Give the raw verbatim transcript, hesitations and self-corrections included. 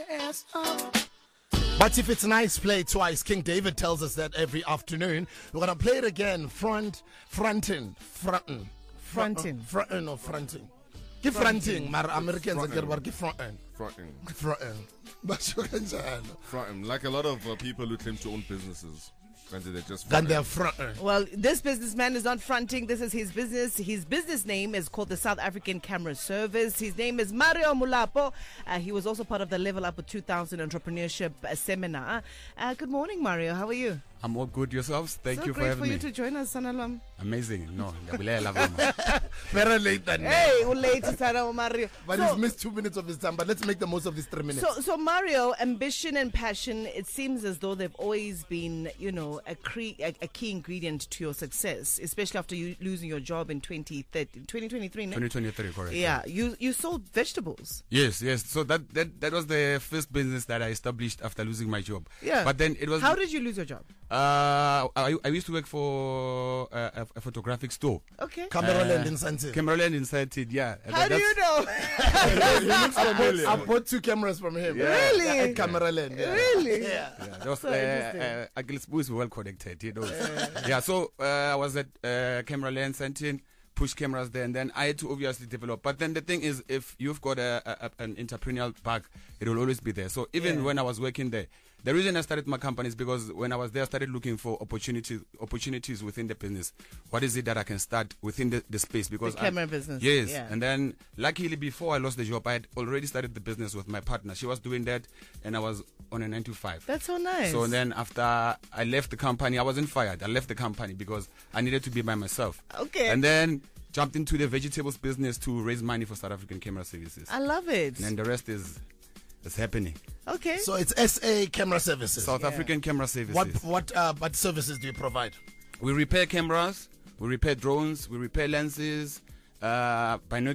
ass up. But if it's nice, play it twice. King David tells us that every afternoon. We're going to play it again. Front, frontin, frontin. Frontin. Frontin or fronting. Give fronting. Mar Americans are going to give frontin. Fronting. Frontin. Fronting. Like a lot of uh, people who claim to own businesses. And they're just Then they're frontin. Well, this businessman is not fronting. This is his business. His business name is called the South African Camera Service. His name is Mario Mulapo. Uh, he was also part of the Level Up two thousand Entrepreneurship uh, Seminar. Uh, good morning, Mario. How are you? I'm all good. Yourselves? Thank so you for great having for you me. to join us, Sanalom. Amazing. No, ngiyabulala mama. Very late then. Hey, late, Sana Mario. But so, he's missed two minutes of his time. But let's make the most of these three minutes. So, so Mario, ambition and passion, it seems as though they've always been, you know, a, cre- a, a key ingredient to your success, especially after you losing your job in twenty twenty-three. twenty twenty-three, correct. Yeah, you you sold vegetables. Yes, yes. So that, that that was the first business that I established after losing my job. Yeah. But then it was. How did you lose your job? Uh, I, I used to work for uh, a, a photographic store. Okay. Cameroland in Santin. Cameroland in Santin, yeah. How That- do you know? I bought two cameras from him. Yeah. Really? Yeah, at Cameroland. Yeah. Really? Yeah. Yeah, that was So uh, interesting. uh, Agil's Boost well connected, you know. Yeah, so uh, I was at uh, Camera Land Santin, push cameras there, and then I had to obviously develop. But then the thing is, if you've got a, a, an entrepreneurial bug, it will always be there. So even Yeah. when I was working there, the reason I started my company is because when I was there, I started looking for opportunities opportunities within the business. What is it that I can start within the, the space? Because The camera I, business. Yes, Yeah. and then luckily before I lost the job, I had already started the business with my partner. She was doing that, and I was on a nine to five. That's so nice. So then after I left the company, I wasn't fired. I left the company because I needed to be by myself. Okay. And then jumped into the vegetables business to raise money for South African Camera Services. I love it. And then the rest is is happening. Okay. So it's S A Camera Services. South Yeah. African Camera Services. What what uh, what services do you provide? We repair cameras, we repair drones, we repair lenses, uh, binoculars.